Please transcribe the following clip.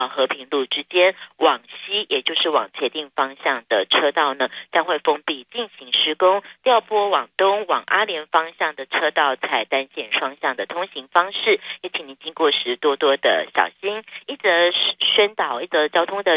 和平路之间往西，也就是往茄萣方向的车道呢，将会封闭进行施工，调拨往东往阿莲方向的车道采单线双向的通行方式，也请您经过时多多的小心。一则宣导，一则交通的